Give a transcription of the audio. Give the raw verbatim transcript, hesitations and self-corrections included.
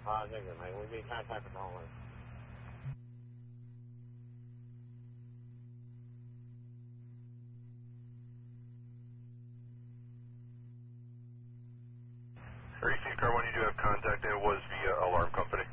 啊，那个没，我没看看不到了。 Or you see car when you do have contact, and it was via alarm company.